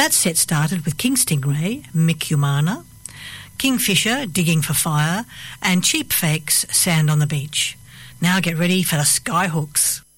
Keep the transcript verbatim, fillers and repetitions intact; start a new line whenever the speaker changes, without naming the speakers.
That set started with king stingray, Mick Umana, kingfisher, digging for fire, and cheap fakes, sand on the beach. Now get ready for the skyhooks.